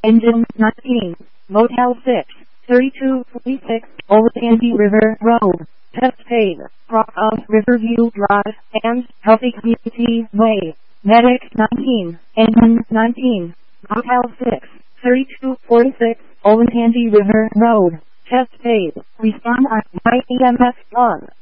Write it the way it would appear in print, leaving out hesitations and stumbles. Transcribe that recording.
Engine 19, Motel 6, 3246, Olentangy River Road, Test Paid, Cross Riverview Drive, and Healthy Community Way. Medic 19, Engine 19, Motel 6, 3246, Olentangy River Road, Test Paid, respond on my EMS on.